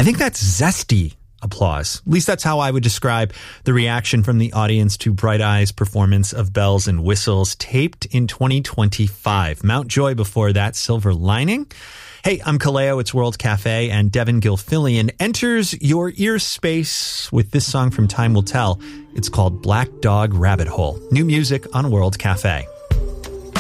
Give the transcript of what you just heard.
I think that's zesty applause. At least that's how I would describe the reaction from the audience to Bright Eyes' performance of Bells and Whistles, taped in 2025. Mount Joy before that, Silver Lining. Hey, I'm Kaleo, it's World Cafe, and Devin Gilfillian enters your ear space with this song from Time Will Tell. It's called Black Dog Rabbit Hole. New music on World Cafe.